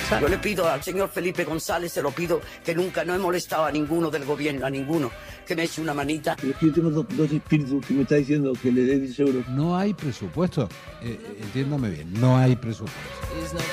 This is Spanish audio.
Yo le pido al señor Felipe González, se lo pido, que nunca no he molestado a ninguno del gobierno, a ninguno, que me eche una manita. Pero es que yo tengo dos espíritus que me está diciendo que le dé 10 euros. No hay presupuesto. Entiéndame bien, no hay presupuesto.